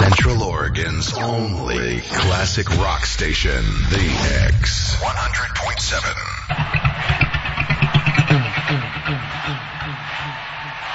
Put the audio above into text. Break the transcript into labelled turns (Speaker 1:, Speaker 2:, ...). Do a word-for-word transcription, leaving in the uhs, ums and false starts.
Speaker 1: Central Oregon's only classic rock station, The X. one hundred point seven.